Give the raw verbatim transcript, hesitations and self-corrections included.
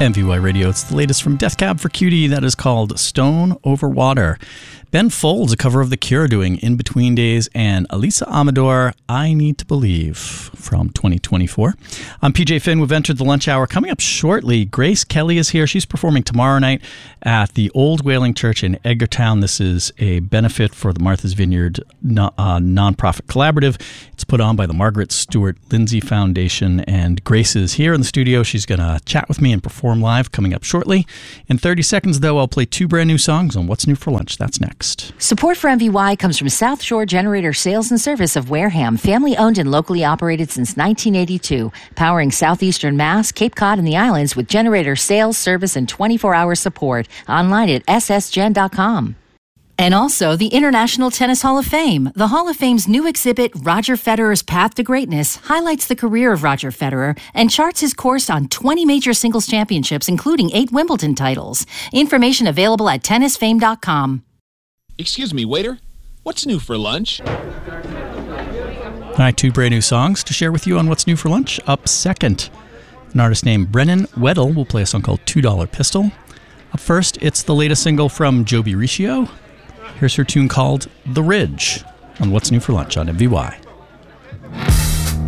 M V Y Radio. It's the latest from Death Cab for Cutie. That is called Stone Over Water. Ben Folds, a cover of The Cure, doing In Between Days, and Elisa Amador, I Need to Believe, from twenty twenty-four. I'm P J Finn. We've entered the lunch hour. Coming up shortly, Grace Kelly is here. She's performing tomorrow night at the Old Whaling Church in Edgartown. This is a benefit for the Martha's Vineyard no, uh, nonprofit collaborative. It's put on by the Margaret Stewart Lindsay Foundation, and Grace is here in the studio. She's going to chat with me and perform live coming up shortly. In thirty seconds, though, I'll play two brand new songs on What's New for Lunch. That's next. Support for M V Y comes from South Shore Generator Sales and Service of Wareham, family-owned and locally operated since nineteen eighty-two, powering southeastern Mass, Cape Cod, and the islands with generator sales, service, and twenty-four hour support. Online at s s gen dot com. And also the International Tennis Hall of Fame. The Hall of Fame's new exhibit, Roger Federer's Path to Greatness, highlights the career of Roger Federer and charts his course on twenty major singles championships, including eight Wimbledon titles. Information available at tennis fame dot com. Excuse me, waiter. What's new for lunch? All right, two brand new songs to share with you on What's New for Lunch. Up second, an artist named Brennan Weddle will play a song called two dollar Pistol. Up first, it's the latest single from Joby Riccio. Here's her tune called The Ridge on What's New for Lunch on M V Y.